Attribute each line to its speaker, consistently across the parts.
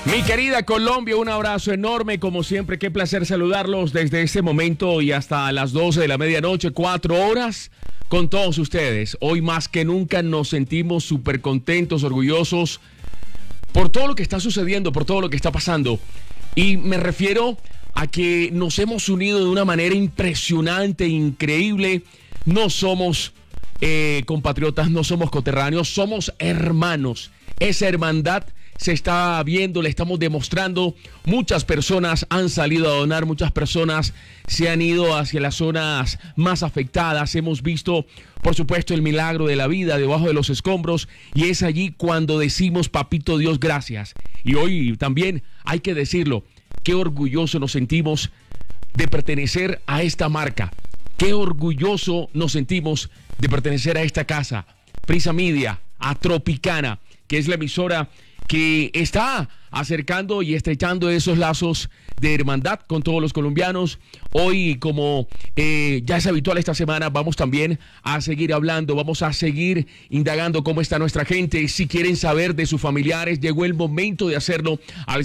Speaker 1: Mi querida Colombia, un abrazo enorme, como siempre, qué placer saludarlos desde este momento y hasta las 12 de la medianoche, 4 horas, con todos ustedes. Hoy más que nunca nos sentimos súper contentos, orgullosos, por todo lo que está sucediendo, por todo lo que está pasando. Y me refiero a que nos hemos unido de una manera impresionante, increíble. No somos compatriotas, no somos coterráneos, somos hermanos. Esa hermandad se está viendo, le estamos demostrando. Muchas personas han salido a donar, muchas personas se han ido hacia las zonas más afectadas. Hemos visto, por supuesto, el milagro de la vida debajo de los escombros, y es allí cuando decimos: papito Dios, gracias. Y hoy también hay que decirlo, qué orgulloso nos sentimos de pertenecer a esta marca. Qué orgulloso nos sentimos de pertenecer a esta casa, Prisa Media, a Tropicana, que es la emisora que está acercando y estrechando esos lazos de hermandad con todos los colombianos. Hoy, como ya es habitual esta semana, vamos también a seguir hablando, vamos a seguir indagando cómo está nuestra gente. Si quieren saber de sus familiares, llegó el momento de hacerlo al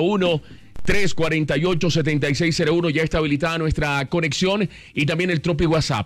Speaker 1: 601-348-7601. Ya está habilitada nuestra conexión y también el Tropi WhatsApp.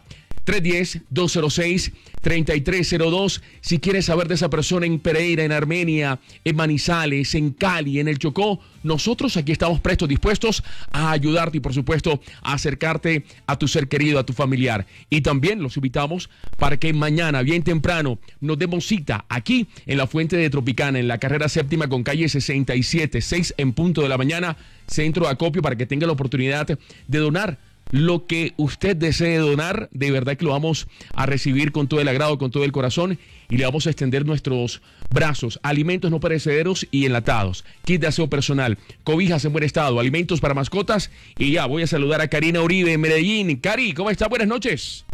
Speaker 1: 310-206-3302. Si quieres saber de esa persona en Pereira, en Armenia, en Manizales, en Cali, en el Chocó, nosotros aquí estamos prestos, dispuestos a ayudarte y, por supuesto, a acercarte a tu ser querido, a tu familiar. Y también los invitamos para que mañana, bien temprano, nos demos cita aquí en la Fuente de Tropicana, en la carrera séptima con calle 67, 6 en punto de la mañana, centro de acopio, para que tenga la oportunidad de donar lo que usted desee donar. De verdad que lo vamos a recibir con todo el agrado, con todo el corazón, y le vamos a extender nuestros brazos. Alimentos no perecederos y enlatados, kit de aseo personal, cobijas en buen estado, alimentos para mascotas. Y ya voy a saludar a Karina Uribe en Medellín. Cari, ¿cómo está? Buenas noches.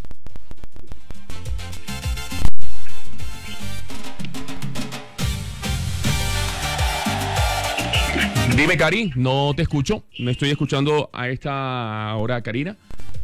Speaker 1: Dime, Cari, no te escucho, no estoy escuchando a esta hora, Karina.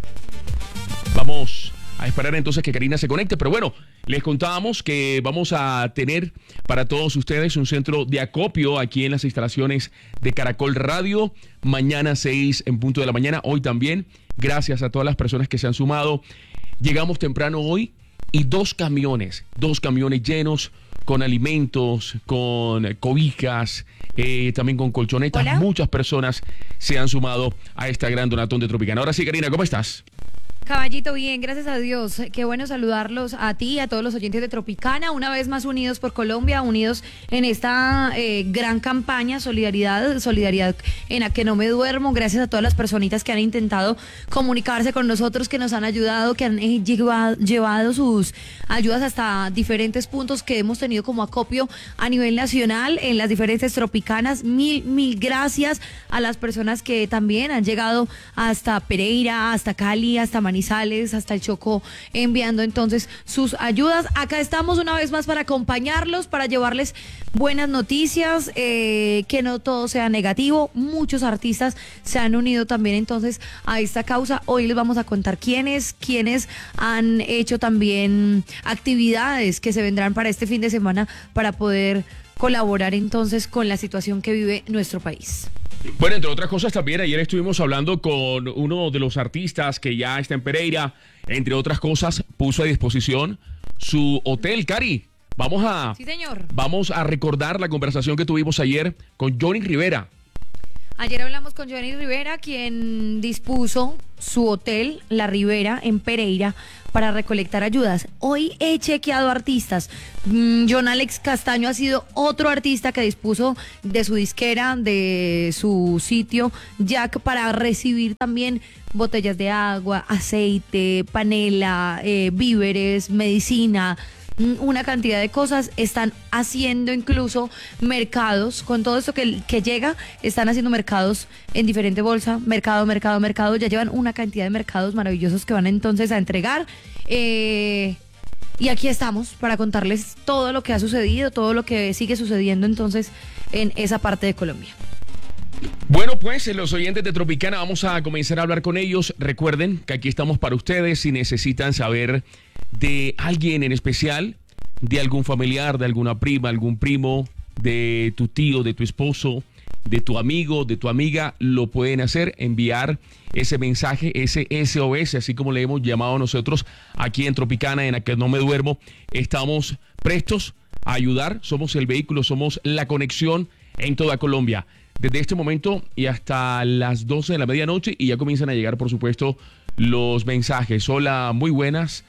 Speaker 1: Vamos a esperar entonces que Karina se conecte, pero bueno, les contábamos que vamos a tener para todos ustedes un centro de acopio aquí en las instalaciones de Caracol Radio, mañana 6 en punto de la mañana, hoy también, gracias a todas las personas que se han sumado. Llegamos temprano hoy y dos camiones llenos con alimentos, con cobijas, también con colchonetas. Hola. Muchas personas se han sumado a esta gran donatón de Tropicana. Ahora sí, Karina, ¿cómo estás?
Speaker 2: Caballito, bien, gracias a Dios. Qué bueno saludarlos a ti y a todos los oyentes de Tropicana, una vez más unidos por Colombia, unidos en esta gran campaña, solidaridad en la que no me duermo. Gracias a todas las personitas que han intentado comunicarse con nosotros, que nos han ayudado, que han llevado sus ayudas hasta diferentes puntos que hemos tenido como acopio a nivel nacional en las diferentes Tropicanas. Mil gracias a las personas que también han llegado hasta Pereira, hasta Cali, hasta Manizales, hasta el Chocó, enviando entonces sus ayudas. Acá estamos una vez más para acompañarlos, para llevarles buenas noticias, que no todo sea negativo. Muchos artistas se han unido también entonces a esta causa. Hoy les vamos a contar quiénes han hecho también actividades que se vendrán para este fin de semana para poder colaborar entonces con la situación que vive nuestro país.
Speaker 1: Bueno, entre otras cosas también ayer estuvimos hablando con uno de los artistas que ya está en Pereira. Entre otras cosas, puso a disposición su hotel. Cari,
Speaker 2: Sí, señor.
Speaker 1: Vamos a recordar la conversación que tuvimos ayer con Johnny Rivera.
Speaker 2: Ayer hablamos con Johnny Rivera, quien dispuso su hotel, La Rivera, en Pereira, para recolectar ayudas. Hoy he chequeado artistas. John Alex Castaño ha sido otro artista que dispuso de su disquera, de su sitio, Jack, para recibir también botellas de agua, aceite, panela, víveres, medicina, una cantidad de cosas. Están haciendo incluso mercados, con todo esto que llega, están haciendo mercados en diferente bolsa, mercado, ya llevan una cantidad de mercados maravillosos que van entonces a entregar, y aquí estamos para contarles todo lo que ha sucedido, todo lo que sigue sucediendo entonces en esa parte de Colombia.
Speaker 1: Bueno, pues los oyentes de Tropicana vamos a comenzar a hablar con ellos. Recuerden que aquí estamos para ustedes. Si necesitan saber de alguien en especial, de algún familiar, de alguna prima, algún primo, de tu tío, de tu esposo, de tu amigo, de tu amiga, lo pueden hacer, enviar ese mensaje, ese SOS, así como le hemos llamado nosotros aquí en Tropicana, en A Que No Me Duermo. Estamos prestos a ayudar, somos el vehículo, somos la conexión en toda Colombia. Desde este momento y hasta las 12 de la medianoche, y ya comienzan a llegar, por supuesto, los mensajes. Hola, muy buenas.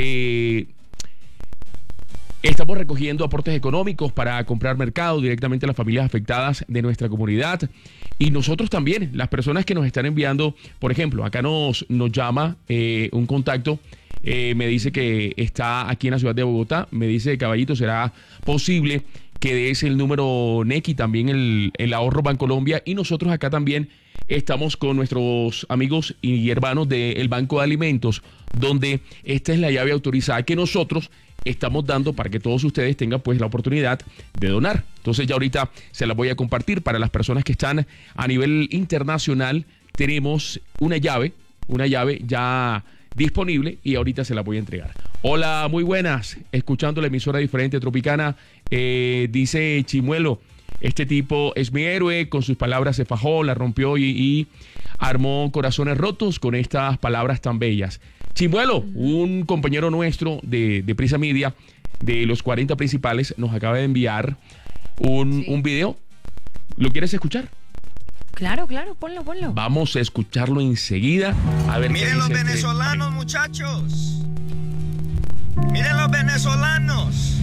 Speaker 1: Estamos recogiendo aportes económicos para comprar mercado directamente a las familias afectadas de nuestra comunidad. Y nosotros también, las personas que nos están enviando, por ejemplo, acá nos llama un contacto, me dice que está aquí en la ciudad de Bogotá, me dice, Caballito, ¿será posible que des el número NEC y también el ahorro Bancolombia? Y nosotros acá también estamos con nuestros amigos y hermanos del Banco de Alimentos, donde esta es la llave autorizada que nosotros estamos dando para que todos ustedes tengan pues la oportunidad de donar. Entonces ya ahorita se las voy a compartir para las personas que están a nivel internacional. Tenemos una llave ya disponible y ahorita se la voy a entregar. Hola, muy buenas, escuchando la emisora diferente Tropicana. Dice Chimuelo, este tipo es mi héroe, con sus palabras se fajó, la rompió y armó corazones rotos con estas palabras tan bellas. Chimuelo, un compañero nuestro de Prisa Media, de los 40 principales, nos acaba de enviar un video. ¿Lo quieres escuchar?
Speaker 2: Claro, ponlo.
Speaker 1: Vamos a escucharlo enseguida. A ver.
Speaker 3: Miren los venezolanos, muchachos. Miren los venezolanos.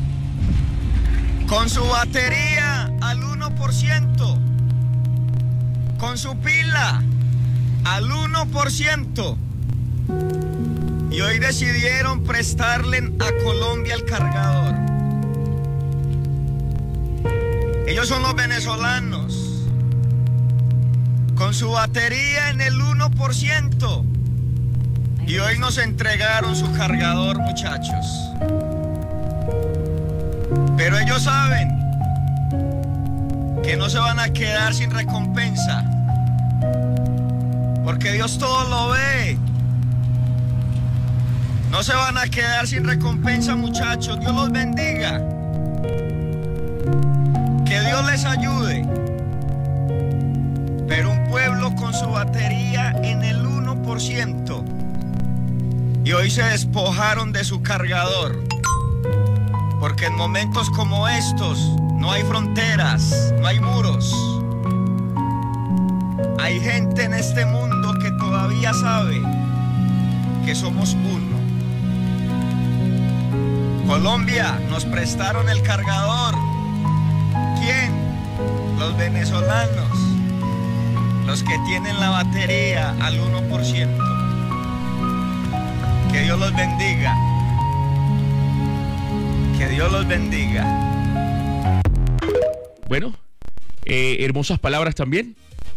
Speaker 3: Con su batería al 1%. Con su pila al 1%. Y hoy decidieron prestarle a Colombia el cargador. Ellos son los venezolanos. Con su batería en el 1%. Y hoy nos entregaron su cargador, muchachos. Pero ellos saben que no se van a quedar sin recompensa. Porque Dios todo lo ve. No se van a quedar sin recompensa, muchachos. Dios los bendiga. Que Dios les ayude. Pero un pueblo con su batería en el 1%. Y hoy se despojaron de su cargador. Porque en momentos como estos no hay fronteras, no hay muros. Hay gente en este mundo que todavía sabe que somos uno. Colombia, nos prestaron el cargador. ¿Quién? Los venezolanos. Los que tienen la batería al 1%. Que Dios los bendiga. Que Dios los bendiga.
Speaker 1: Bueno, hermosas palabras también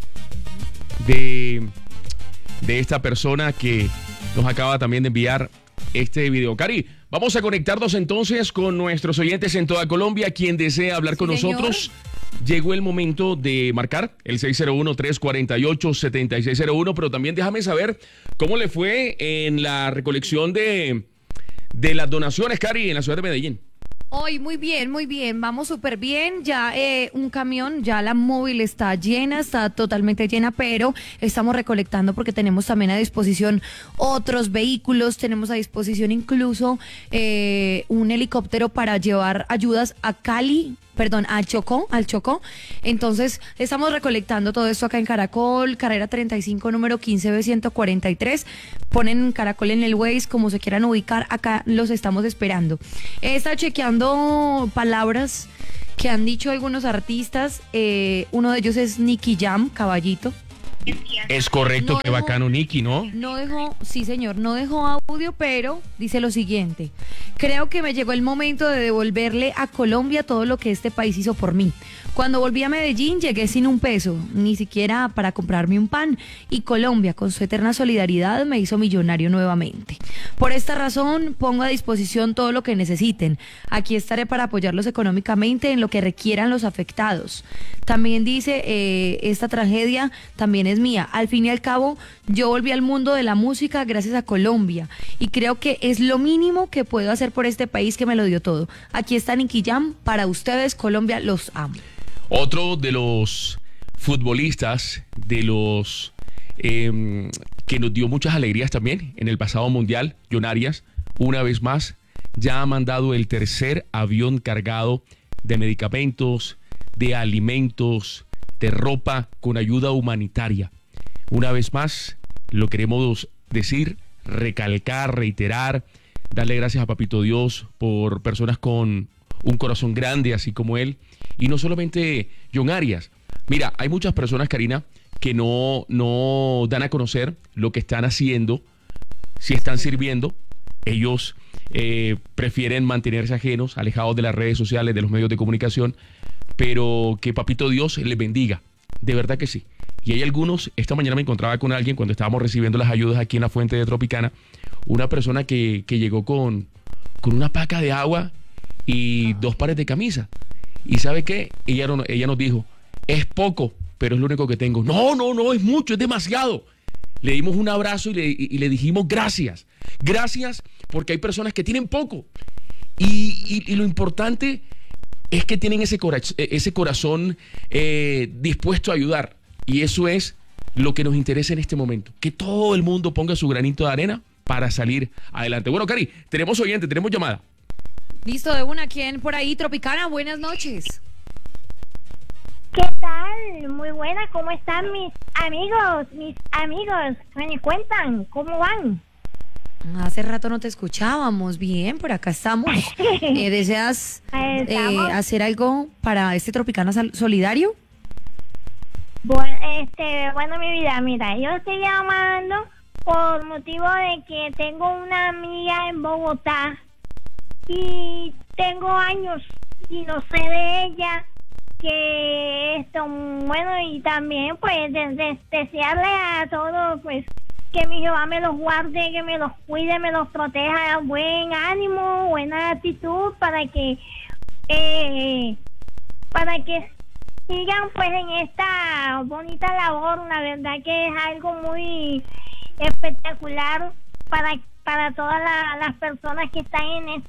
Speaker 1: de esta persona que nos acaba también de enviar este video. Cari, vamos a conectarnos entonces con nuestros oyentes en toda Colombia. Quien desea hablar con nosotros, llegó el momento de marcar el 601-348-7601, pero también déjame saber cómo le fue en la recolección de las donaciones, Cari, en la ciudad de Medellín.
Speaker 2: Hoy muy bien, vamos súper bien, ya un camión, ya la móvil está llena, está totalmente llena, pero estamos recolectando porque tenemos también a disposición otros vehículos, tenemos a disposición incluso un helicóptero para llevar ayudas a al Chocó. Entonces, estamos recolectando todo esto acá en Caracol, carrera 35, número 15B143. Ponen Caracol en el Waze, como se quieran ubicar, acá los estamos esperando. He estado chequeando palabras que han dicho algunos artistas. Uno de ellos es Nicky Jam, Caballito.
Speaker 1: Es correcto, qué bacano Nicky, ¿no?
Speaker 2: Sí señor, no dejó audio, pero dice lo siguiente: creo que me llegó el momento de devolverle a Colombia todo lo que este país hizo por mí. Cuando volví a Medellín llegué sin un peso, ni siquiera para comprarme un pan, y Colombia, con su eterna solidaridad, me hizo millonario nuevamente. Por esta razón, pongo a disposición todo lo que necesiten. Aquí estaré para apoyarlos económicamente en lo que requieran los afectados. También dice, esta tragedia también es mía. Al fin y al cabo, yo volví al mundo de la música gracias a Colombia, y creo que es lo mínimo que puedo hacer por este país que me lo dio todo. Aquí está Nicky Jam, para ustedes, Colombia, los amo.
Speaker 1: Otro de los futbolistas, de los que nos dio muchas alegrías también en el pasado mundial. John Arias, una vez más, ya ha mandado el tercer avión cargado de medicamentos, de alimentos, de ropa con ayuda humanitaria. Una vez más, lo queremos decir, recalcar, reiterar, darle gracias a Papito Dios por personas con un corazón grande, así como él. Y no solamente John Arias. Mira, hay muchas personas, Karina, que no dan a conocer lo que están haciendo, si están sirviendo. Ellos prefieren mantenerse ajenos, alejados de las redes sociales, de los medios de comunicación, pero que Papito Dios les bendiga, de verdad que sí. Y hay algunos, esta mañana me encontraba con alguien cuando estábamos recibiendo las ayudas aquí en la fuente de Tropicana, una persona que llegó con una paca de agua y 2 pares de camisa. ¿Y sabe qué? Ella nos dijo, es poco, pero es lo único que tengo. No, es mucho, es demasiado. Le dimos un abrazo y le dijimos gracias. Gracias porque hay personas que tienen poco. Y lo importante es que tienen ese corazón dispuesto a ayudar. Y eso es lo que nos interesa en este momento. Que todo el mundo ponga su granito de arena para salir adelante. Bueno, Cari, tenemos oyente, tenemos llamada.
Speaker 2: Listo, de una. ¿Quién por ahí? Tropicana, buenas noches.
Speaker 4: ¿Qué tal? Muy buena, ¿cómo están mis amigos? ¿Me cuentan? ¿Cómo van?
Speaker 2: Hace rato no te escuchábamos. Bien, por acá estamos. ¿Deseas hacer algo para este Tropicana Solidario?
Speaker 4: Bueno, mi vida, mira, yo estoy llamando por motivo de que tengo una amiga en Bogotá y tengo años y no sé de ella, bueno, y también pues desearle a todos pues que mi Jehová me los guarde, que me los cuide, me los proteja, buen ánimo, buena actitud para que sigan pues en esta bonita labor. La verdad que es algo muy espectacular para todas las personas que están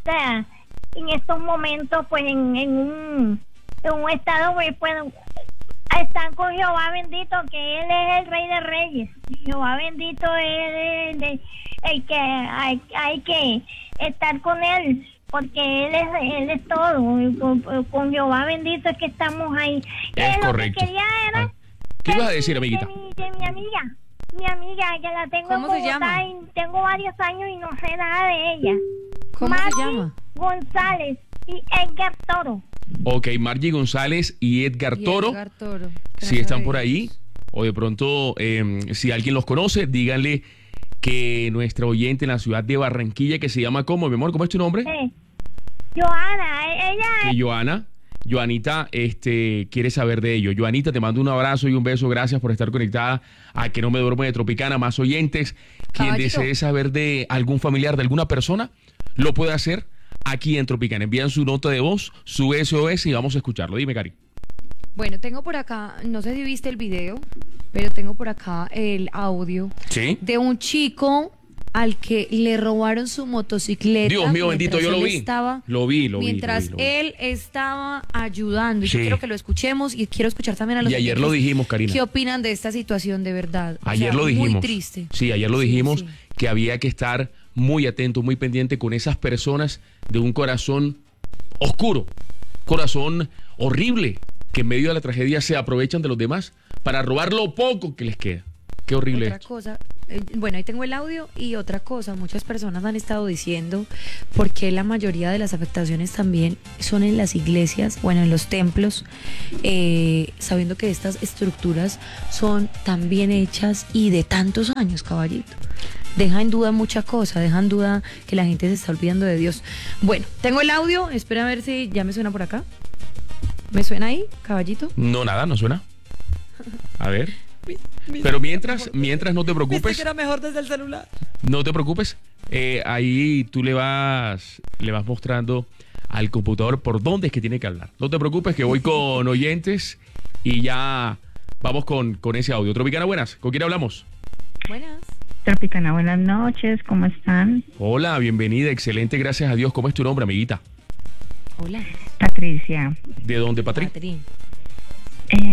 Speaker 4: en estos momentos pues en un estado pues están con Jehová bendito, que Él es el Rey de Reyes. Jehová bendito es el que hay que estar con Él, porque Él es todo. Con Jehová bendito es que estamos ahí.
Speaker 1: Es
Speaker 4: lo
Speaker 1: correcto.
Speaker 4: Que quería era
Speaker 1: ¿Qué ibas a decir, amiguita?
Speaker 4: De mi amiga, que la tengo en
Speaker 2: ¿Cómo se
Speaker 4: Bogotá
Speaker 2: llama?
Speaker 4: y tengo varios años y no sé nada de ella.
Speaker 2: ¿Cómo
Speaker 4: Margie
Speaker 2: se llama?
Speaker 4: González y Edgar Toro.
Speaker 1: Ok, Margie González y Edgar Toro.
Speaker 2: Edgar Toro.
Speaker 1: Si están por ahí, o de pronto, si alguien los conoce, díganle que nuestra oyente en la ciudad de Barranquilla, que se llama ¿cómo, mi amor? ¿Cómo es tu nombre?
Speaker 4: Joana, ella
Speaker 1: Que Joanita, quiere saber de ello. Joanita, te mando un abrazo y un beso. Gracias por estar conectada a Que No Me Duermo de Tropicana. Más oyentes, quien
Speaker 2: Caballito.
Speaker 1: desee saber de algún familiar, de alguna persona, lo puede hacer aquí en Tropicana. Envían su nota de voz, su SOS y vamos a escucharlo. Dime, Cari.
Speaker 2: Bueno, tengo por acá, no sé si viste el video, pero tengo por acá el audio
Speaker 1: ¿Sí?
Speaker 2: de un chico al que le robaron su motocicleta.
Speaker 1: Dios mío, bendito, yo
Speaker 2: mientras
Speaker 1: lo
Speaker 2: él
Speaker 1: vi.
Speaker 2: estaba-
Speaker 1: Lo vi.
Speaker 2: Mientras él estaba ayudando. Y
Speaker 1: Sí.
Speaker 2: yo quiero que lo escuchemos y quiero escuchar también a los
Speaker 1: Y ayer
Speaker 2: oyentes
Speaker 1: lo dijimos, Karina.
Speaker 2: ¿Qué opinan de esta situación de verdad? O
Speaker 1: Ayer
Speaker 2: sea,
Speaker 1: lo dijimos.
Speaker 2: Muy triste.
Speaker 1: Sí, ayer lo
Speaker 2: Sí,
Speaker 1: dijimos
Speaker 2: sí.
Speaker 1: que había que estar muy atento, muy pendiente con esas personas de un corazón oscuro, corazón horrible, que en medio de la tragedia se aprovechan de los demás para robar lo poco que les queda. Qué horrible
Speaker 2: Otra
Speaker 1: esto.
Speaker 2: cosa, bueno, ahí tengo el audio y otra cosa, muchas personas han estado diciendo por qué la mayoría de las afectaciones también son en las iglesias, bueno, en los templos, sabiendo que estas estructuras son tan bien hechas y de tantos años, caballito. Deja en duda mucha cosa, deja en duda que la gente se está olvidando de Dios. Bueno, tengo el audio, espera a ver si ya me suena por acá. ¿Me suena ahí, caballito?
Speaker 1: No, nada, no suena. A ver. Pero mientras no te preocupes.
Speaker 2: era mejor desde el celular.
Speaker 1: No te preocupes. Ahí tú le vas mostrando al computador por dónde es que tiene que hablar. No te preocupes que voy con oyentes y ya vamos con ese audio. Tropicana, buenas. ¿Con quién hablamos?
Speaker 2: Buenas.
Speaker 5: Tropicana, buenas noches, ¿cómo están?
Speaker 1: Hola, bienvenida. Excelente, gracias a Dios. ¿Cómo es tu nombre, amiguita?
Speaker 2: Hola.
Speaker 5: Patricia,
Speaker 1: ¿De dónde, Patri?
Speaker 2: Catrín.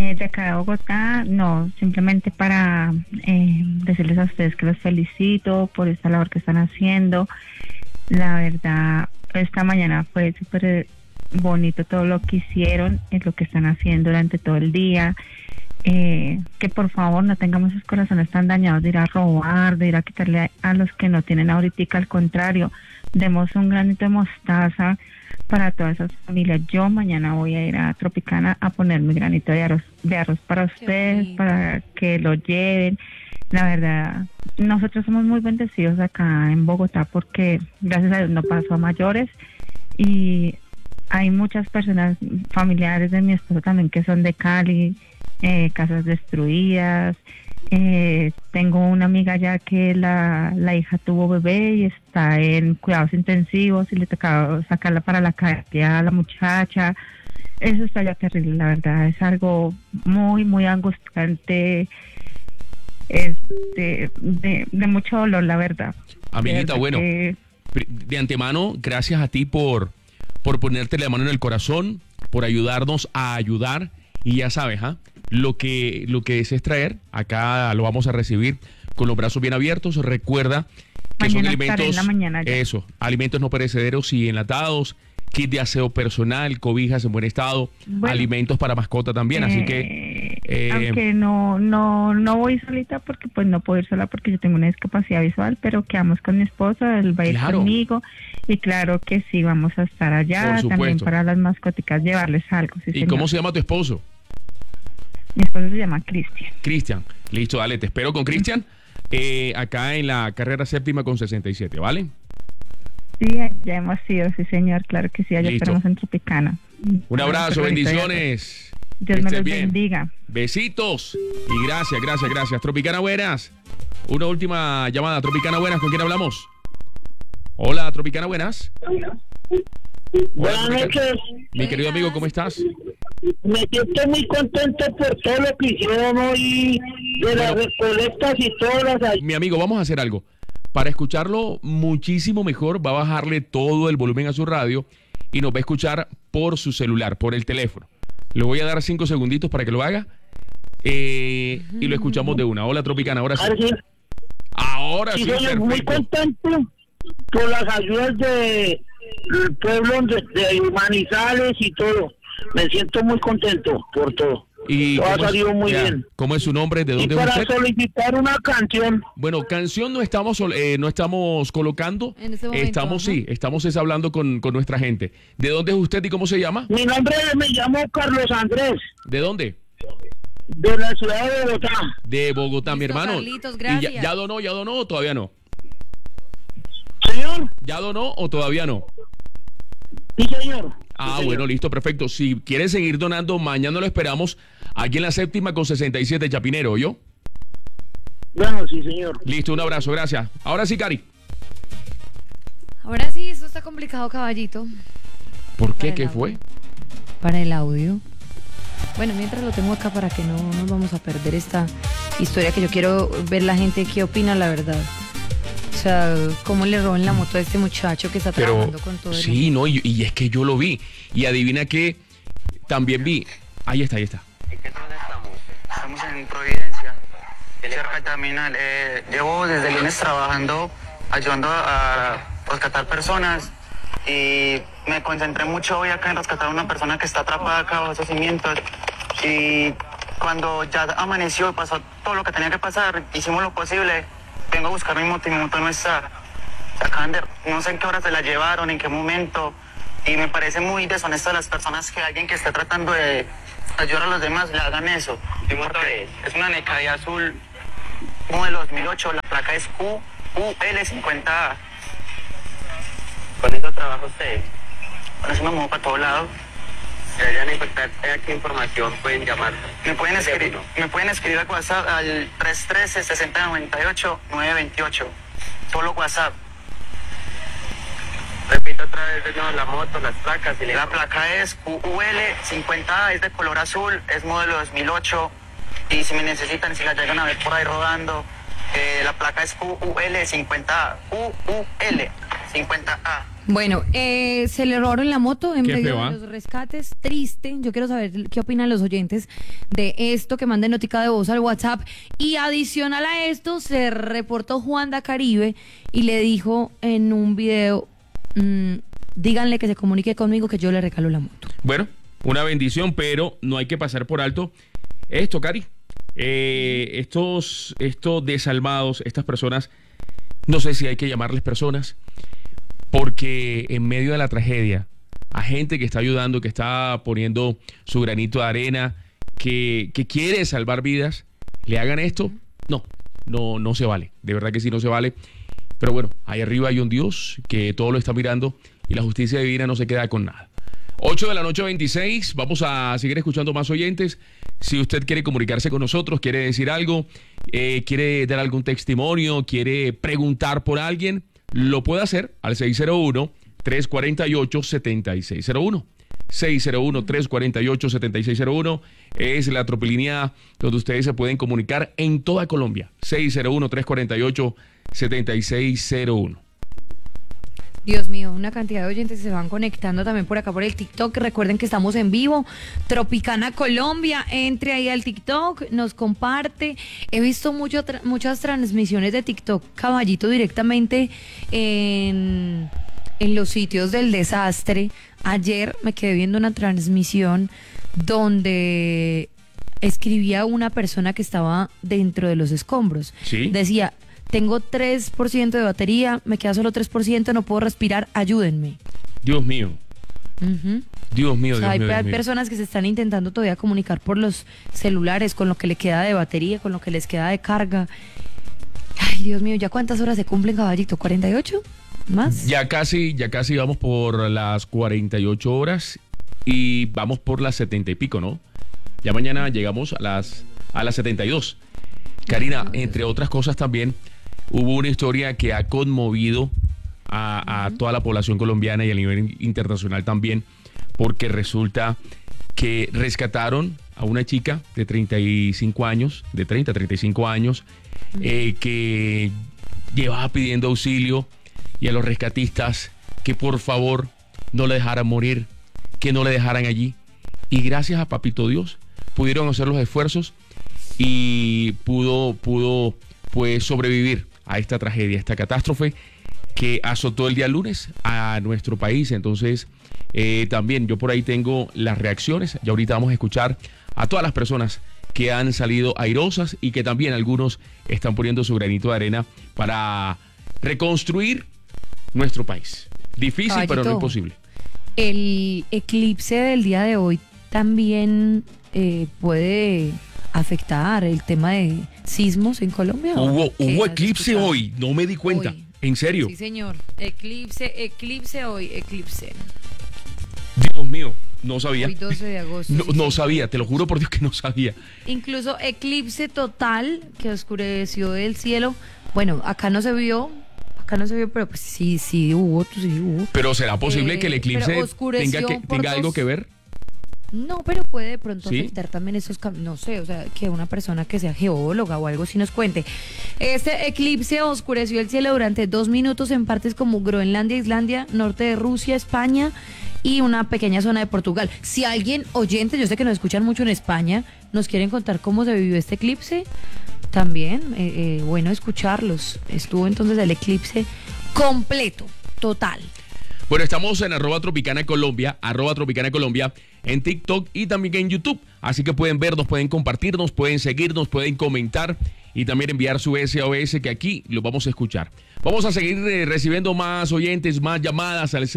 Speaker 5: De acá de Bogotá, no, simplemente para decirles a ustedes que los felicito por esta labor que están haciendo. La verdad, esta mañana fue súper bonito todo lo que hicieron, es lo que están haciendo durante todo el día. Que por favor no tengamos esos corazones tan dañados de ir a robar, de ir a quitarle a los que no tienen ahorita, al contrario, demos un granito de mostaza para todas esas familias. Yo mañana voy a ir a Tropicana a poner mi granito de arroz para ustedes, para que lo lleven. La verdad, nosotros somos muy bendecidos acá en Bogotá porque gracias a Dios no pasó a mayores y hay muchas personas familiares de mi esposo también que son de Cali, casas destruidas. Tengo una amiga ya que la hija tuvo bebé y está en cuidados intensivos y le tocaba sacarla para la calle a la muchacha. Eso está ya terrible, la verdad, es algo muy, muy angustiante, de mucho dolor, la verdad.
Speaker 1: Amiguita, bueno, de antemano, gracias a ti por ponerte la mano en el corazón, por ayudarnos a ayudar. Y ya sabes, lo que desees traer, acá lo vamos a recibir con los brazos bien abiertos. Recuerda que
Speaker 5: mañana
Speaker 1: son alimentos,
Speaker 5: en la mañana ya.
Speaker 1: Eso, alimentos no perecederos y enlatados, kit de aseo personal, cobijas en buen estado,
Speaker 5: Bueno,
Speaker 1: alimentos para mascota también, así que
Speaker 5: aunque no voy solita porque pues no puedo ir sola porque yo tengo una discapacidad visual, pero quedamos con mi esposo, él va a ir
Speaker 1: Claro.
Speaker 5: conmigo y claro que sí vamos a estar allá,
Speaker 1: Por supuesto.
Speaker 5: también para las mascoticas llevarles algo. Sí,
Speaker 1: ¿y
Speaker 5: señor.
Speaker 1: cómo se llama tu esposo?
Speaker 5: Mi esposo se llama Cristian.
Speaker 1: Cristian. Listo, dale, te espero con Cristian acá en la carrera séptima con 67, ¿vale?
Speaker 5: Sí, ya hemos ido, sí señor, claro que sí, allá
Speaker 1: Listo.
Speaker 5: esperamos en Tropicana.
Speaker 1: Un abrazo,
Speaker 5: Nuestro granito de
Speaker 1: bendiciones.
Speaker 5: Dios
Speaker 1: Que
Speaker 5: me
Speaker 1: estés
Speaker 5: los
Speaker 1: bien.
Speaker 5: bendiga.
Speaker 1: Besitos y gracias. Tropicana Buenas. Una última llamada. Tropicana Buenas, ¿con quién hablamos? Hola, Tropicana Buenas.
Speaker 6: Buenas
Speaker 1: Hola,
Speaker 6: noches.
Speaker 1: mi querido amigo, ¿cómo estás?
Speaker 6: Me siento muy contento por todo lo que hicieron hoy de las recolectas y todas las...
Speaker 1: Mi amigo, vamos a hacer algo. Para escucharlo muchísimo mejor, va a bajarle todo el volumen a su radio y nos va a escuchar por su celular, por el teléfono. Le voy a dar 5 segunditos para que lo haga y lo escuchamos de una. Hola, Tropicana, ahora sí. Ahora sí,
Speaker 6: Sí, señor, muy
Speaker 1: perfecto.
Speaker 6: contento por las ayudas del pueblo de Manizales y todo. Me siento muy contento por todo.
Speaker 1: Y
Speaker 6: Todo ha
Speaker 1: ¿cómo es-
Speaker 6: salido muy
Speaker 1: ya,
Speaker 6: bien.
Speaker 1: ¿Cómo es su nombre? ¿De
Speaker 6: Y
Speaker 1: dónde es
Speaker 6: para
Speaker 1: usted?
Speaker 6: solicitar una canción,
Speaker 1: Bueno, canción no estamos colocando.
Speaker 2: En este momento,
Speaker 1: estamos,
Speaker 2: ajá.
Speaker 1: sí, estamos hablando con nuestra gente. ¿De dónde es usted y cómo se llama?
Speaker 6: mi nombre me llamo Carlos Andrés,
Speaker 1: ¿De dónde?
Speaker 6: de la ciudad de Bogotá.
Speaker 1: De Bogotá, mi
Speaker 2: Listo,
Speaker 1: hermano.
Speaker 2: Carlitos,
Speaker 1: ¿Y
Speaker 2: gracias.
Speaker 1: ya donó o todavía no?
Speaker 6: Señor,
Speaker 1: ¿Ya donó o todavía no?
Speaker 6: sí señor.
Speaker 1: Ah,
Speaker 6: Sí, señor.
Speaker 1: bueno, listo, perfecto. Si quiere seguir donando, mañana lo esperamos aquí en la séptima con 67 Chapinero, ¿yo?
Speaker 6: Bueno, sí señor.
Speaker 1: Listo, un abrazo, gracias. Ahora sí, Cari.
Speaker 2: Ahora sí, esto está complicado, caballito.
Speaker 1: ¿Por qué?
Speaker 2: Para
Speaker 1: ¿Qué
Speaker 2: el
Speaker 1: fue?
Speaker 2: audio. Para el audio. Bueno, mientras lo tengo acá para que no nos vamos a perder esta historia que yo quiero ver la gente qué opina, la verdad. O sea, cómo le roban la moto a este muchacho que está
Speaker 1: Pero
Speaker 2: trabajando con todo el
Speaker 1: sí, no, y es que yo lo vi. Y adivina que también vi. Ahí está.
Speaker 7: ¿En qué zona estamos? Estamos en Providencia, cerca del terminal. Llevo desde el lunes trabajando, ayudando a rescatar personas y me concentré mucho hoy acá en rescatar a una persona que está atrapada acá bajo esos cimientos. Y cuando ya amaneció y pasó todo lo que tenía que pasar, hicimos lo posible. Vengo a buscar mi moto y mi moto no está. Acaban de, no sé en qué hora se la llevaron, en qué momento. Y me parece muy deshonesto de las personas que alguien que esté tratando de ayudar a los demás le hagan eso. ¿Qué moto es? una Necai azul modelo 2008, la placa es QUL50A. ¿Con eso trabaja usted? Con eso me muevo para todos lados. Si hay aquí información, pueden llamar. Me pueden escribir al WhatsApp al 313-6098-928. Solo WhatsApp. Repito otra vez de nuevo la moto, las placas. La placa es QUL50A, es de color azul, es modelo 2008. Y si me necesitan, si la llegan a ver por ahí rodando, la placa es QUL50A. 50A.
Speaker 2: Bueno, se le robaron la moto en
Speaker 1: Qué
Speaker 2: medio
Speaker 1: feo,
Speaker 2: de
Speaker 1: ¿ah?
Speaker 2: los rescates. Triste. Yo quiero saber qué opinan los oyentes de esto, que manden notica de voz al WhatsApp. Y adicional a esto, se reportó Juan da Caribe y le dijo en un video, díganle que se comunique conmigo que yo le regalo la moto.
Speaker 1: Bueno, una bendición, pero no hay que pasar por alto esto, Cari. Estos desalmados, estas personas, no sé si hay que llamarles personas, porque en medio de la tragedia, a gente que está ayudando, que está poniendo su granito de arena, que quiere salvar vidas, le hagan esto, no se vale. De verdad que sí, no se vale. Pero bueno, ahí arriba hay un Dios que todo lo está mirando y la justicia divina no se queda con nada. 8 de la noche 26, vamos a seguir escuchando más oyentes. Si usted quiere comunicarse con nosotros, quiere decir algo, quiere dar algún testimonio, quiere preguntar por alguien, lo puede hacer al 601-348-7601. 601-348-7601 es la tropilínea donde ustedes se pueden comunicar en toda Colombia. 601-348-7601.
Speaker 2: Dios mío, una cantidad de oyentes se van conectando también por acá por el TikTok. Recuerden que estamos en vivo, Tropicana Colombia. Entre ahí al TikTok, nos comparte. He visto muchas transmisiones de TikTok, Caballito, directamente en los sitios del desastre. Ayer me quedé viendo una transmisión donde escribía una persona que estaba dentro de los escombros.
Speaker 1: ¿Sí?
Speaker 2: Decía: tengo 3% de batería, me queda solo 3%, no puedo respirar, ayúdenme.
Speaker 1: Dios mío.
Speaker 2: Uh-huh.
Speaker 1: Dios mío,
Speaker 2: O sea,
Speaker 1: Dios mío,
Speaker 2: hay
Speaker 1: Dios mío.
Speaker 2: personas que se están intentando todavía comunicar por los celulares, con lo que le queda de batería, con lo que les queda de carga. Ay, Dios mío, ¿ya cuántas horas se cumplen, Caballito? ¿48? ¿Más?
Speaker 1: Ya casi vamos por las 48 horas y vamos por las 70 y pico, ¿no? Ya mañana llegamos a las 72. Karina, entre otras cosas también, hubo una historia que ha conmovido a toda la población colombiana y a nivel internacional también, porque resulta que rescataron a una chica de 35 años, de 30 a 35 años, que llevaba pidiendo auxilio, y a los rescatistas que por favor no le dejaran morir, que no le dejaran allí. Y gracias a Papito Dios pudieron hacer los esfuerzos y pudo pues sobrevivir a esta tragedia, a esta catástrofe que azotó el día lunes a nuestro país. Entonces también yo por ahí tengo las reacciones y ahorita vamos a escuchar a todas las personas que han salido airosas y que también algunos están poniendo su granito de arena para reconstruir nuestro país. Difícil,
Speaker 2: Caballito,
Speaker 1: pero no imposible.
Speaker 2: El eclipse del día de hoy también puede afectar el tema de sismos en Colombia.
Speaker 1: Hubo eclipse hoy, no me di cuenta.
Speaker 2: Hoy.
Speaker 1: ¿En serio?
Speaker 2: Sí, señor. Eclipse hoy, eclipse.
Speaker 1: Dios mío, no sabía.
Speaker 2: Hoy 12 de agosto.
Speaker 1: No,
Speaker 2: sí,
Speaker 1: no
Speaker 2: sí.
Speaker 1: sabía, te lo juro por Dios que no sabía.
Speaker 2: Incluso eclipse total que oscureció el cielo. Bueno, acá no se vio, pero pues sí hubo.
Speaker 1: Pero ¿será posible que el eclipse
Speaker 2: pero oscureció por
Speaker 1: tenga algo
Speaker 2: dos.
Speaker 1: que ver?
Speaker 2: No, pero puede de pronto
Speaker 1: ¿Sí?
Speaker 2: afectar también esos no sé, o sea, que una persona que sea geóloga o algo así nos cuente. Este eclipse oscureció el cielo durante 2 minutos en partes como Groenlandia, Islandia, norte de Rusia, España y una pequeña zona de Portugal. Si alguien oyente, yo sé que nos escuchan mucho en España, nos quieren contar cómo se vivió este eclipse, también, bueno, escucharlos. Estuvo entonces el eclipse completo, total.
Speaker 1: Bueno, estamos en @Tropicana Colombia, en TikTok y también en YouTube. Así que pueden vernos, pueden compartirnos, pueden seguirnos, pueden comentar y también enviar su SOS, que aquí lo vamos a escuchar. Vamos a seguir recibiendo más oyentes, más llamadas al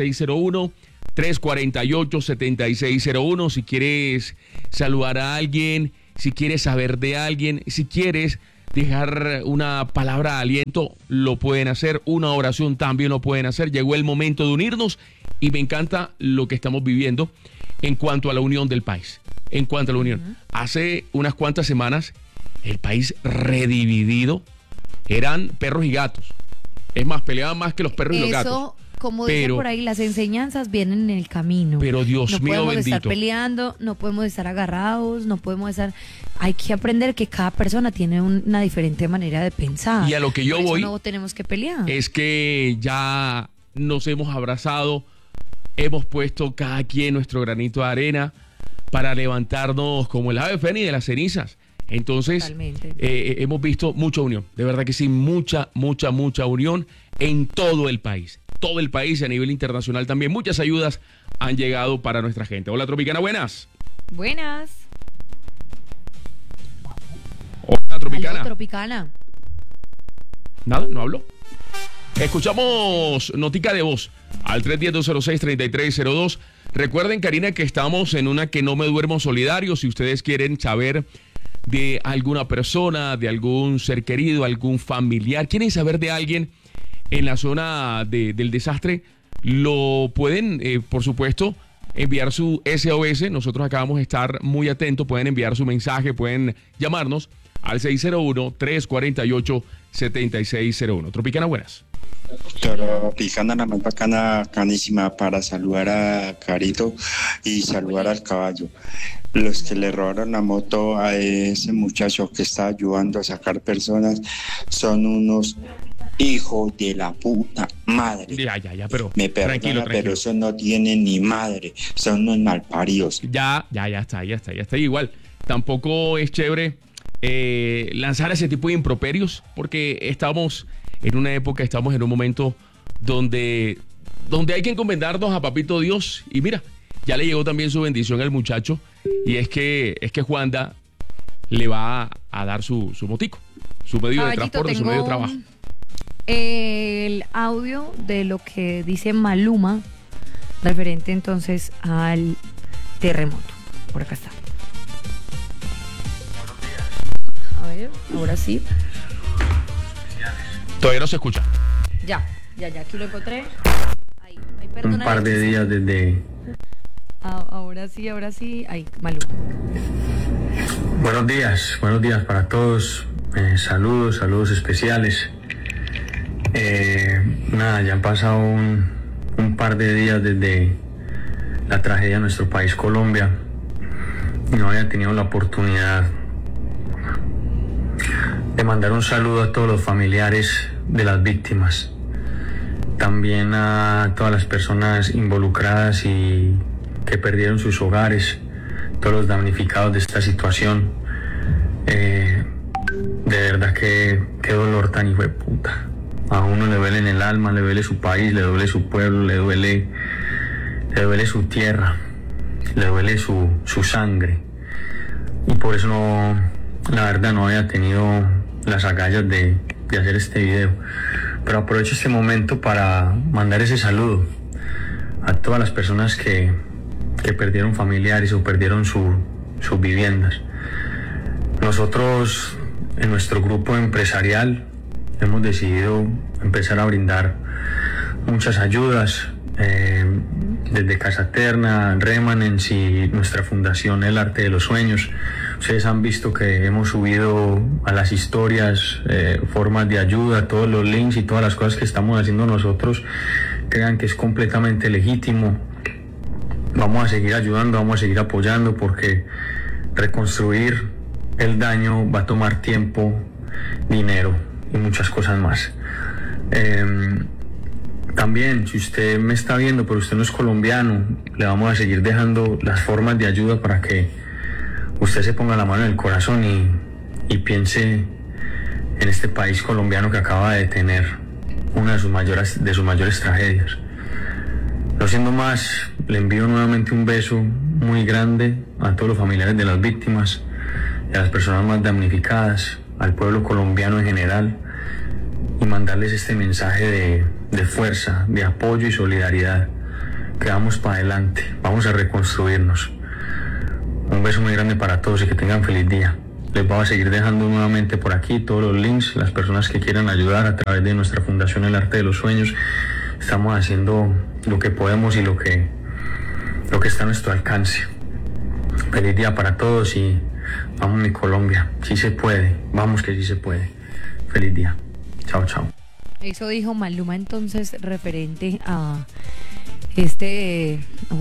Speaker 1: 601-348-7601. Si quieres saludar a alguien, si quieres saber de alguien, si quieres dejar una palabra de aliento, lo pueden hacer. Una oración también lo pueden hacer. Llegó el momento de unirnos y me encanta lo que estamos viviendo en cuanto a la unión del país. En cuanto a la unión. Hace unas cuantas semanas, el país redividido eran perros y gatos. Es más, peleaban más que los perros y los gatos.
Speaker 2: Eso, como dice por ahí, las enseñanzas vienen en el camino.
Speaker 1: Pero Dios mío bendito.
Speaker 2: No podemos estar peleando, no podemos estar agarrados, no podemos estar... Hay que aprender que cada persona tiene una diferente manera de pensar.
Speaker 1: Y a lo que yo
Speaker 2: Por eso
Speaker 1: voy
Speaker 2: no tenemos que pelear.
Speaker 1: es que ya nos hemos abrazado, hemos puesto cada quien nuestro granito de arena para levantarnos como el ave fénix de las cenizas. Entonces, hemos visto mucha unión, de verdad que sí, mucha unión en todo el país y a nivel internacional también. Muchas ayudas han llegado para nuestra gente. Hola, Tropicana, buenas.
Speaker 2: Buenas.
Speaker 1: Hola, Tropicana.
Speaker 2: Aló, Tropicana.
Speaker 1: Nada, no habló. Escuchamos notica de voz al 310-206-3302. Recuerden, Karina, que estamos en una que no me duermo solidario. Si ustedes quieren saber de alguna persona, de algún ser querido, algún familiar, quieren saber de alguien en la zona del desastre, lo pueden, por supuesto, enviar su SOS. Nosotros acá vamos a estar muy atentos. Pueden enviar su mensaje, pueden llamarnos al 601-348-7601. Tropicana, buenas.
Speaker 8: Tropicana, la más bacana, canísima, para saludar a Carito y saludar al caballo. Los que le robaron la moto a ese muchacho que está ayudando a sacar personas son unos hijos de la puta madre.
Speaker 1: Ya, pero
Speaker 8: me perdona, tranquilo. Pero eso no tiene ni madre, son unos malparidos.
Speaker 1: Ya está. Igual, tampoco es chévere lanzar ese tipo de improperios, porque estamos en una época, estamos en un momento donde hay que encomendarnos a Papito Dios. Y mira, ya le llegó también su bendición al muchacho, y es que Juanda le va a dar su motico, su medio de transporte, su medio de trabajo.
Speaker 2: El audio de lo que dice Maluma referente entonces al terremoto. Por acá está. A ver, ahora sí.
Speaker 1: Todavía no se escucha.
Speaker 2: Ya, aquí lo encontré. Ahí,
Speaker 9: un par de días desde...
Speaker 2: Ahora sí. Ahí, Maluma.
Speaker 9: Buenos días para todos. Saludos especiales. Ya han pasado un par de días desde la tragedia de nuestro país, Colombia. No había tenido la oportunidad de mandar un saludo a todos los familiares de las víctimas, también a todas las personas involucradas y que perdieron sus hogares, todos los damnificados de esta situación. De verdad que qué dolor tan hijo de puta. A uno le duele en el alma, le duele su país, le duele su pueblo, le duele su tierra, le duele su sangre. Y por eso la verdad no había tenido las agallas de hacer este video. Pero aprovecho este momento para mandar ese saludo a todas las personas que perdieron familiares o perdieron sus viviendas. Nosotros, en nuestro grupo empresarial, hemos decidido empezar a brindar muchas ayudas, desde Casa Terna, Remanence y nuestra fundación El Arte de los Sueños. Ustedes han visto que hemos subido a las historias formas de ayuda, todos los links y todas las cosas que estamos haciendo nosotros. Crean que es completamente legítimo. Vamos a seguir ayudando, vamos a seguir apoyando, porque reconstruir el daño va a tomar tiempo, dinero y muchas cosas más. También, si usted me está viendo pero usted no es colombiano, le vamos a seguir dejando las formas de ayuda para que usted se ponga la mano en el corazón y piense en este país colombiano que acaba de tener una de sus mayores tragedias. No siendo más, le envío nuevamente un beso muy grande a todos los familiares de las víctimas y a las personas más damnificadas, al pueblo colombiano en general, y mandarles este mensaje de fuerza, de apoyo y solidaridad, que vamos para adelante, vamos a reconstruirnos. Un beso muy grande para todos y que tengan feliz día. Les voy a seguir dejando nuevamente por aquí todos los links, las personas que quieran ayudar a través de nuestra fundación El Arte de los Sueños. Estamos haciendo lo que podemos y lo que está a nuestro alcance. Feliz día para todos y vamos mi Colombia, sí se puede, vamos que sí se puede. Feliz día, chao.
Speaker 2: Eso dijo Maluma entonces referente a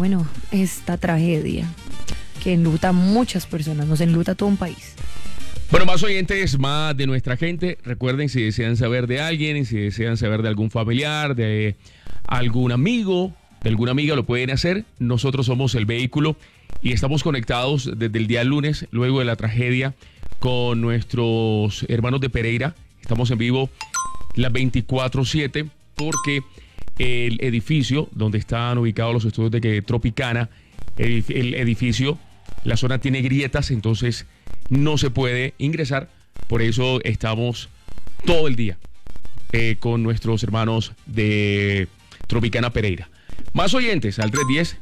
Speaker 2: esta tragedia que enluta a muchas personas, nos enluta a todo un país.
Speaker 1: Bueno, más oyentes, más de nuestra gente. Recuerden, si desean saber de alguien, si desean saber de algún familiar, de algún amigo, de alguna amiga, lo pueden hacer. Nosotros somos El Vehículo y estamos conectados desde el día lunes, luego de la tragedia, con nuestros hermanos de Pereira. Estamos en vivo las 24/7 porque el edificio donde están ubicados los estudios de Tropicana, el edificio, la zona tiene grietas, entonces no se puede ingresar. Por eso estamos todo el día con nuestros hermanos de Tropicana Pereira. Más oyentes al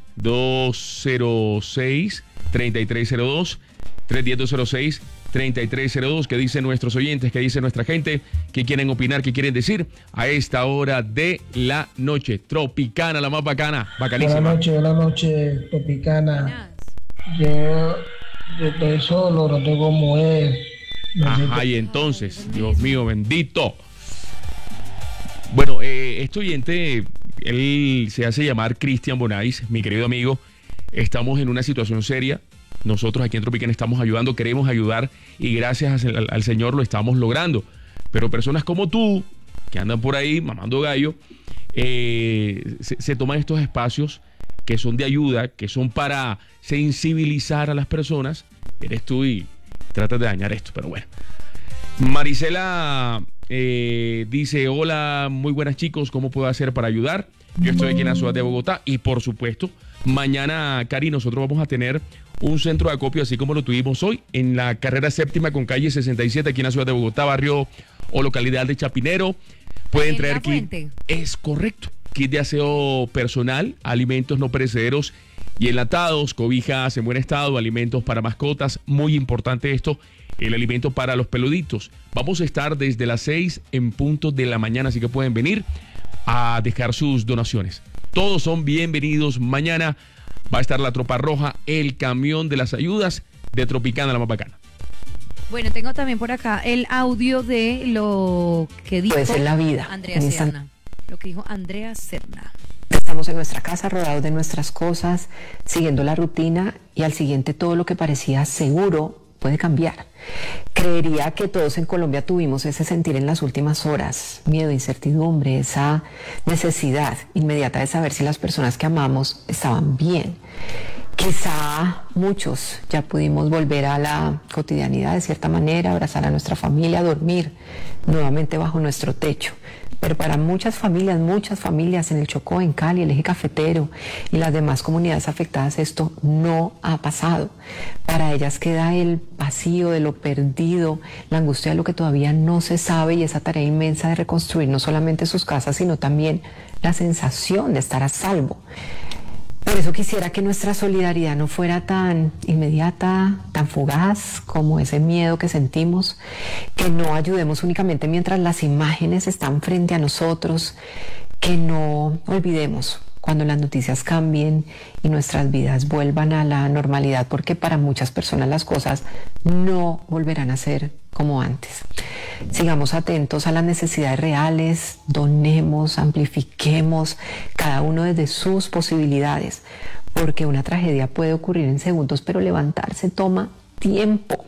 Speaker 1: 310-206-3302, 310-206-3302. ¿Qué dicen nuestros oyentes? ¿Qué dice nuestra gente? ¿Qué quieren opinar? ¿Qué quieren decir a esta hora de la noche? Tropicana, la más bacana, bacanísima.
Speaker 10: Buenas noches, Tropicana. Yo estoy solo, no tengo como es.
Speaker 1: Ajá, y entonces, Dios mío, bendito. Bueno, este oyente, él se hace llamar Cristian Bonais, mi querido amigo. Estamos en una situación seria. Nosotros aquí en Tropicana estamos ayudando, queremos ayudar y gracias al Señor lo estamos logrando. Pero personas como tú, que andan por ahí mamando gallo, se toman estos espacios que son de ayuda, que son para sensibilizar a las personas. Eres tú y tratas de dañar esto, pero bueno. Marisela dice, hola, muy buenas chicos, ¿cómo puedo hacer para ayudar? Yo estoy aquí en la ciudad de Bogotá y por supuesto, mañana, Cari, nosotros vamos a tener un centro de acopio así como lo tuvimos hoy en la carrera séptima con calle 67 aquí en la ciudad de Bogotá, barrio o localidad de Chapinero. Pueden traer kit. Es correcto. Kit de aseo personal, alimentos no perecederos y enlatados, cobijas en buen estado, alimentos para mascotas. Muy importante esto, el alimento para los peluditos. Vamos a estar desde las 6 en punto de la mañana, así que pueden venir a dejar sus donaciones. Todos son bienvenidos. Mañana va a estar la Tropa Roja, el camión de las ayudas de Tropicana, la más bacana.
Speaker 2: Bueno, tengo también por acá el audio de lo que dijo
Speaker 11: la vida.
Speaker 2: Andrea Serna. Lo que dijo Andrea Serna.
Speaker 11: Estamos en nuestra casa, rodeados de nuestras cosas, siguiendo la rutina y al siguiente todo lo que parecía seguro puede cambiar. Creería que todos en Colombia tuvimos ese sentir en las últimas horas, miedo, incertidumbre, esa necesidad inmediata de saber si las personas que amamos estaban bien. Quizá muchos ya pudimos volver a la cotidianidad de cierta manera, abrazar a nuestra familia, dormir nuevamente bajo nuestro techo. Pero para muchas familias en el Chocó, en Cali, el eje cafetero y las demás comunidades afectadas, esto no ha pasado. Para ellas queda el vacío de lo perdido, la angustia de lo que todavía no se sabe y esa tarea inmensa de reconstruir no solamente sus casas, sino también la sensación de estar a salvo. Por eso quisiera que nuestra solidaridad no fuera tan inmediata, tan fugaz como ese miedo que sentimos, que no ayudemos únicamente mientras las imágenes están frente a nosotros, que no olvidemos cuando las noticias cambien y nuestras vidas vuelvan a la normalidad, porque para muchas personas las cosas no volverán a ser como antes. Sigamos atentos a las necesidades reales, donemos, amplifiquemos cada uno desde sus posibilidades, porque una tragedia puede ocurrir en segundos, pero levantarse toma tiempo.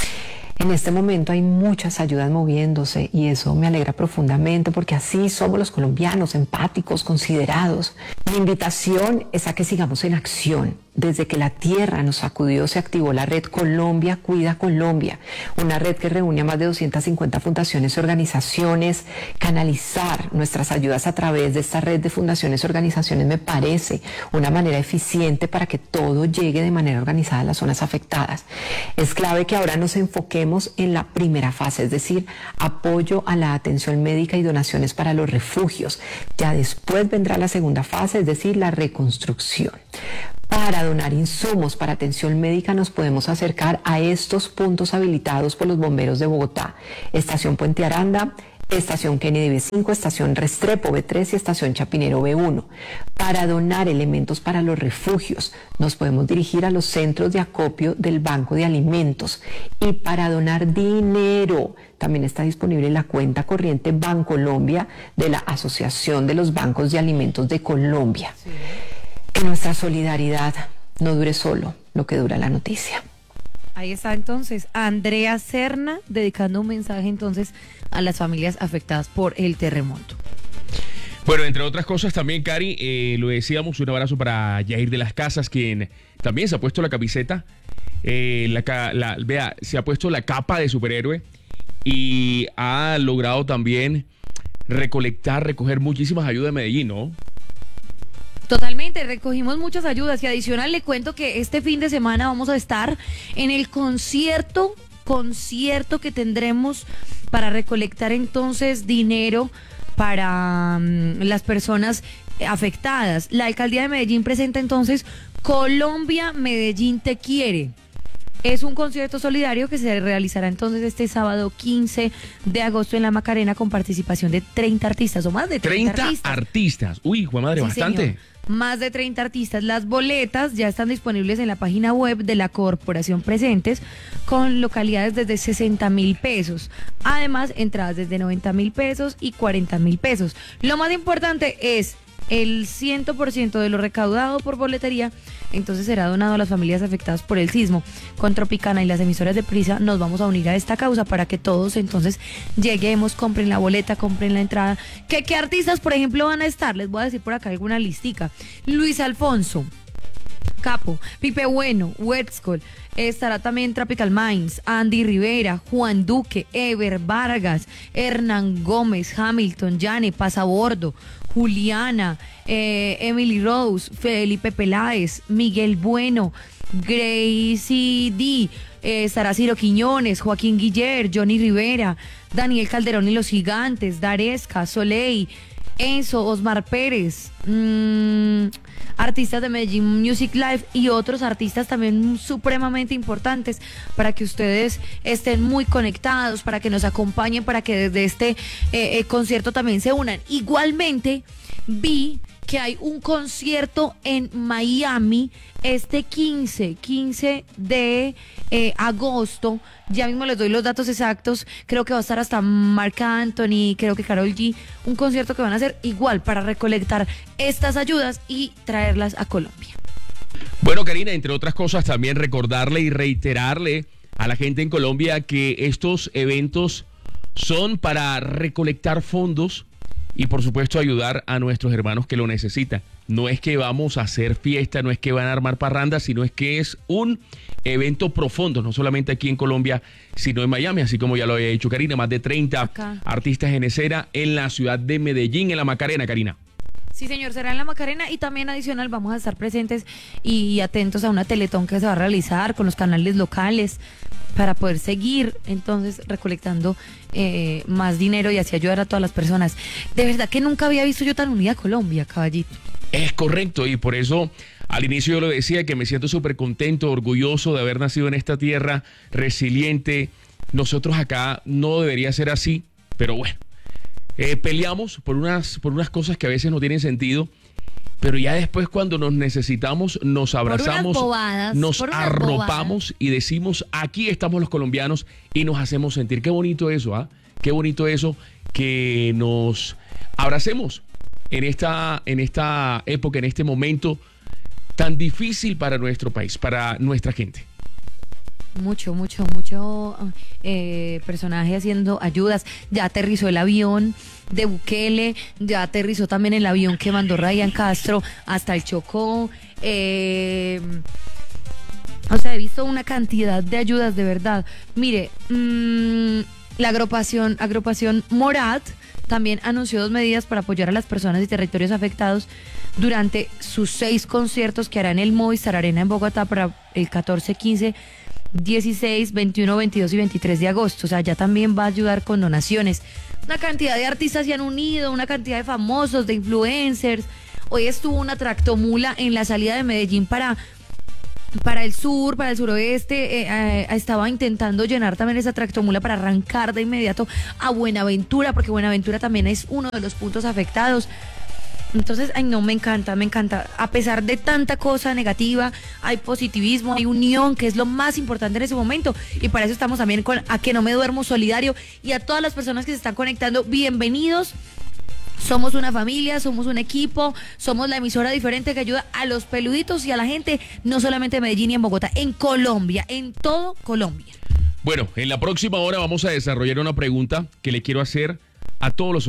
Speaker 11: En este momento hay muchas ayudas moviéndose y eso me alegra profundamente porque así somos los colombianos, empáticos, considerados. Mi invitación es a que sigamos en acción. Desde que la tierra nos sacudió se activó la red Colombia Cuida Colombia, una red que reúne a más de 250 fundaciones y organizaciones. Canalizar nuestras ayudas a través de esta red de fundaciones y organizaciones me parece una manera eficiente para que todo llegue de manera organizada a las zonas afectadas. Es clave que ahora nos enfoquemos en la primera fase, es decir, apoyo a la atención médica y donaciones para los refugios. Ya después vendrá la segunda fase, es decir, la reconstrucción. Para donar insumos para atención médica nos podemos acercar a estos puntos habilitados por los bomberos de Bogotá: Estación Puente Aranda, Estación Kennedy B5, Estación Restrepo B3 y Estación Chapinero B1. Para donar elementos para los refugios nos podemos dirigir a los centros de acopio del Banco de Alimentos. Y para donar dinero también está disponible la cuenta corriente Bancolombia de la Asociación de los Bancos de Alimentos de Colombia. Sí. Que nuestra solidaridad no dure solo lo que dura la noticia.
Speaker 2: Ahí está entonces Andrea Serna dedicando un mensaje entonces a las familias afectadas por el terremoto.
Speaker 1: Bueno, entre otras cosas también, Cari, lo decíamos, un abrazo para Yair de las Casas, quien también se ha puesto la camiseta, vea, se ha puesto la capa de superhéroe y ha logrado también recoger muchísimas ayudas de Medellín, ¿no?
Speaker 2: Totalmente, recogimos muchas ayudas y adicional le cuento que este fin de semana vamos a estar en el concierto que tendremos para recolectar entonces dinero para las personas afectadas. La alcaldía de Medellín presenta entonces Colombia Medellín Te Quiere. Es un concierto solidario que se realizará entonces este sábado 15 de agosto en La Macarena con participación de 30 artistas o más de 30
Speaker 1: artistas. Uy, jue madre, sí, bastante.
Speaker 2: Señor. Más de 30 artistas. Las boletas ya están disponibles en la página web de la Corporación Presentes con localidades desde 60.000 pesos. Además, entradas desde 90.000 pesos y 40.000 pesos. Lo más importante es el 100% de lo recaudado por boletería, entonces será donado a las familias afectadas por el sismo. Con Tropicana y las emisoras de Prisa nos vamos a unir a esta causa para que todos entonces lleguemos, compren la boleta, compren la entrada. ¿Qué artistas, por ejemplo, van a estar? Les voy a decir por acá alguna listica. Luis Alfonso, Capo, Pipe Bueno, Westcol, estará también Tropical Minds, Andy Rivera, Juan Duque, Ever Vargas, Hernán Gómez, Hamilton, Yane, Pasabordo, Juliana, Emily Rose, Felipe Peláez, Miguel Bueno, Gracie D, estará Ciro Quiñones, Joaquín Guiller, Johnny Rivera, Daniel Calderón y los Gigantes, Daresca, Soleil, Enzo, Osmar Pérez, artistas de Medellín Music Live y otros artistas también supremamente importantes para que ustedes estén muy conectados, para que nos acompañen, para que desde este concierto también se unan. Igualmente vi que hay un concierto en Miami este 15 de agosto. Ya mismo les doy los datos exactos. Creo que va a estar hasta Marc Anthony, creo que Karol G. Un concierto que van a hacer igual para recolectar estas ayudas y traerlas a Colombia.
Speaker 1: Bueno, Karina, entre otras cosas, también recordarle y reiterarle a la gente en Colombia que estos eventos son para recolectar fondos y por supuesto ayudar a nuestros hermanos que lo necesitan. No es que vamos a hacer fiesta, no es que van a armar parrandas, sino es que es un evento profundo, no solamente aquí en Colombia, sino en Miami, así como ya lo había dicho Karina, más de 30 artistas en escena en la ciudad de Medellín, en La Macarena, Karina.
Speaker 2: Sí, señor, será en La Macarena y también adicional vamos a estar presentes y atentos a una teletón que se va a realizar con los canales locales para poder seguir entonces recolectando más dinero y así ayudar a todas las personas. De verdad que nunca había visto yo tan unida a Colombia, caballito.
Speaker 1: Es correcto y por eso al inicio yo lo decía que me siento súper contento, orgulloso de haber nacido en esta tierra, resiliente. Nosotros acá no debería ser así, pero bueno. Peleamos por unas cosas que a veces no tienen sentido, pero ya después cuando nos necesitamos, nos abrazamos, nos arropamos y decimos, aquí estamos los colombianos y nos hacemos sentir. Qué bonito eso, ¿ah? Qué bonito eso, que nos abracemos en esta época, en este momento tan difícil para nuestro país, para nuestra gente.
Speaker 2: Mucho personaje haciendo ayudas. Ya aterrizó el avión de Bukele, ya aterrizó también el avión que mandó Ryan Castro hasta el Chocó. O sea, he visto una cantidad de ayudas de verdad. Mire, la agrupación Morat también anunció 2 medidas para apoyar a las personas y territorios afectados durante sus 6 conciertos que hará en el Movistar Arena en Bogotá para el 14, 15, 16, 21, 22 y 23 de agosto. O sea, ya también va a ayudar con donaciones. Una cantidad de artistas se han unido, una cantidad de famosos, de influencers. Hoy estuvo una tractomula en la salida de Medellín para el sur, para el suroeste. Estaba intentando llenar también esa tractomula para arrancar de inmediato a Buenaventura, porque Buenaventura también es uno de los puntos afectados. Entonces, ay no, me encanta. A pesar de tanta cosa negativa, hay positivismo, hay unión, que es lo más importante en ese momento. Y para eso estamos también con A Que No Me Duermo Solidario. Y a todas las personas que se están conectando, bienvenidos Somos una familia, somos un equipo, somos la emisora diferente que ayuda a los peluditos y a la gente, no solamente en Medellín y en Bogotá, en Colombia, en todo Colombia.
Speaker 1: Bueno, en la próxima hora vamos a desarrollar una pregunta que le quiero hacer a todos los